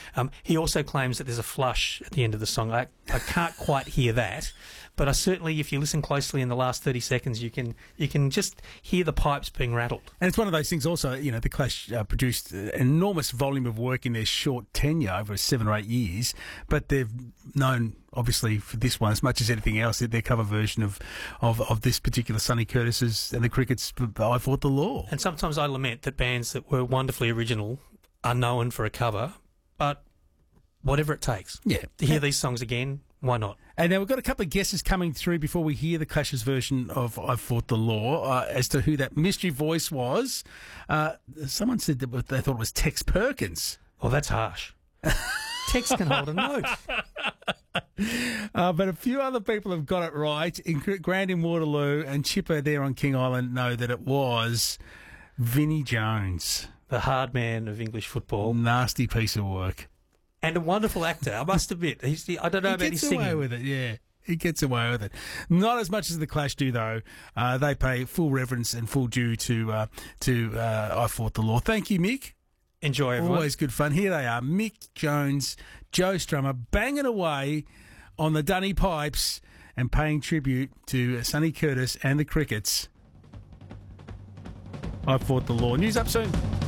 He also claims that there's a flush at the end of the song. I can't quite hear that, but I certainly, if you listen closely in the last 30 seconds, you can just hear the pipes being rattled. And it's one of those things also, the Clash produced an enormous volume of work in their short tenure over 7 or 8 years, but they've known, obviously, for this one, as much as anything else, their cover version of this particular Sonny Curtis's and the Crickets' I Fought the Law. And sometimes I lament that bands that were wonderfully original are known for a cover, but whatever it takes. Yeah. To hear these songs again, why not? And now we've got a couple of guesses coming through before we hear the Clash's version of I Fought the Law as to who that mystery voice was. Someone said that they thought it was Tex Perkins. Well, that's harsh. Tex can hold a note. But a few other people have got it right. Grant in Waterloo and Chipper there on King Island know that it was Vinnie Jones. The hard man of English football. Nasty piece of work. And a wonderful actor, I must admit. I don't know about his singing. He gets away with it, yeah. He gets away with it. Not as much as the Clash do, though. They pay full reverence and full due to I Fought the Law. Thank you, Mick. Enjoy, everyone. Always good fun. Here they are, Mick Jones, Joe Strummer, banging away on the dunny pipes and paying tribute to Sonny Curtis and the Crickets. I Fought the Law. News up soon.